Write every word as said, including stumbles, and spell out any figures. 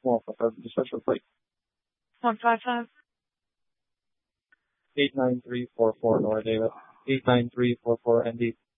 one five five, the special plate. one five five. eight nine three four four, Nora David. eight nine three four four N D.